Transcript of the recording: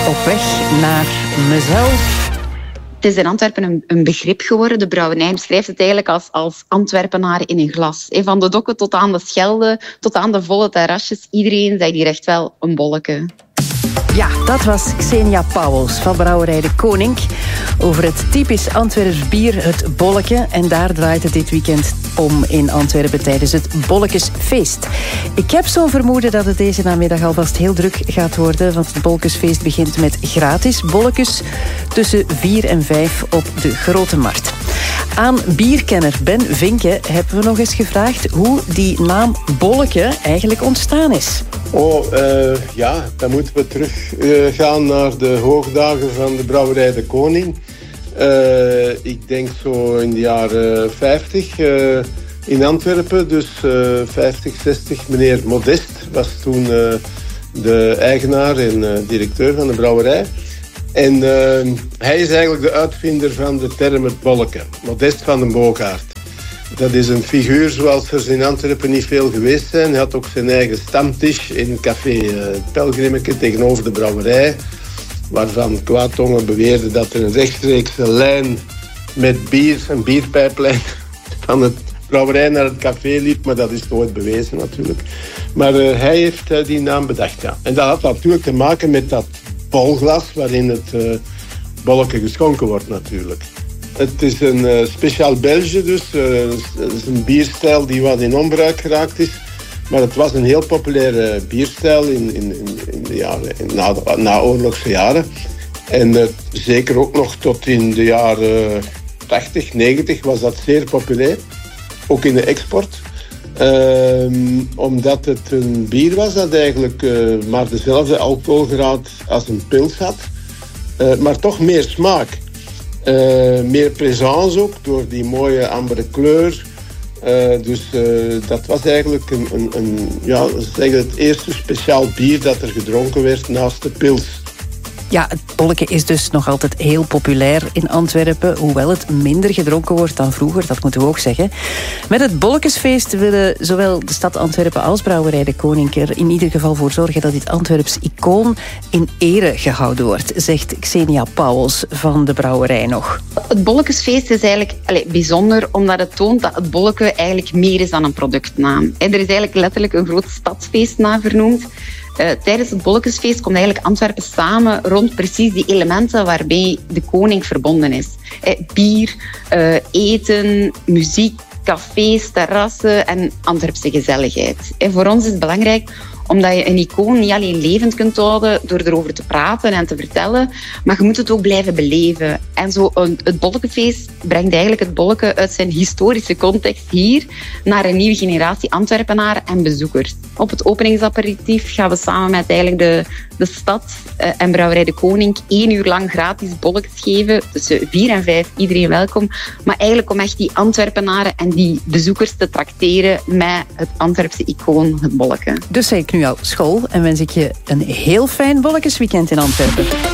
Op weg naar mezelf. Het is in Antwerpen een begrip geworden. De Brouwerij beschrijft het eigenlijk als Antwerpenaar in een glas. Van de Dokken tot aan de Schelde, tot aan de volle terrasjes. Iedereen zegt hier echt wel een bolleke. Ja, dat was Xenia Pauwels van Brouwerij de Koning over het typisch Antwerps bier, het bolleke. En daar draait het dit weekend om in Antwerpen tijdens het Bollekesfeest. Ik heb zo'n vermoeden dat het deze namiddag alvast heel druk gaat worden, want het Bollekesfeest begint met gratis bollekes tussen 4 en 5 op de Grote Markt. Aan bierkenner Ben Vinke hebben we nog eens gevraagd hoe die naam bolleke eigenlijk ontstaan is. Dan moeten we terug gaan naar de hoogdagen van de Brouwerij de Koning. Ik denk zo in de jaren 50 in Antwerpen. Dus 50, 60. Meneer Modest was toen de eigenaar en directeur van de brouwerij. En hij is eigenlijk de uitvinder van de term het bolleke. Modest van den Boogaard. Dat is een figuur zoals er in Antwerpen niet veel geweest zijn. Hij had ook zijn eigen stamtisch in café Pelgrimmeke tegenover de brouwerij. Waarvan kwaadtongen beweerden dat er een rechtstreekse lijn met bier, een bierpijplijn, van het brouwerij naar het café liep. Maar dat is nooit bewezen natuurlijk. Maar hij heeft die naam bedacht, ja. En dat had natuurlijk te maken met dat bolglas waarin het bolleke geschonken wordt natuurlijk. Het is een speciaal Belge, dus het is een bierstijl die wat in onbruik geraakt is. Maar het was een heel populaire bierstijl in de jaren, na-oorlogse jaren. En zeker ook nog tot in de jaren 80, 90 was dat zeer populair. Ook in de export. Omdat het een bier was dat eigenlijk maar dezelfde alcoholgraad als een pils had. Maar toch meer smaak. Meer présence ook, door die mooie ambere kleur. Dat was eigenlijk het eerste speciaal bier dat er gedronken werd naast de pils. Ja, het bolleke is dus nog altijd heel populair in Antwerpen, hoewel het minder gedronken wordt dan vroeger, dat moeten we ook zeggen. Met het Bollekesfeest willen zowel de stad Antwerpen als Brouwerij de Koning er in ieder geval voor zorgen dat dit Antwerps icoon in ere gehouden wordt, zegt Xenia Pauwels van de brouwerij nog. Het Bollekesfeest is eigenlijk bijzonder omdat het toont dat het bolleke eigenlijk meer is dan een productnaam. Er is eigenlijk letterlijk een groot stadsfeest na vernoemd. Tijdens het Bollekesfeest komt eigenlijk Antwerpen samen rond precies die elementen waarbij de koning verbonden is. Bier, eten, muziek, cafés, terrassen en Antwerpse gezelligheid. Voor ons is het belangrijk omdat je een icoon niet alleen levend kunt houden door erover te praten en te vertellen, maar je moet het ook blijven beleven. En zo het Bollekefeest brengt eigenlijk het bolleke uit zijn historische context hier naar een nieuwe generatie Antwerpenaren en bezoekers. Op het openingsaperitief gaan we samen met eigenlijk de stad en Brouwerij de Koning 1 uur lang gratis bollekes geven. Tussen 4 en 5, iedereen welkom. Maar eigenlijk om echt die Antwerpenaren en die bezoekers te trakteren met het Antwerpse icoon, het bolleke. Dus zeg ik nu al school en wens ik je een heel fijn bollekesweekend in Antwerpen.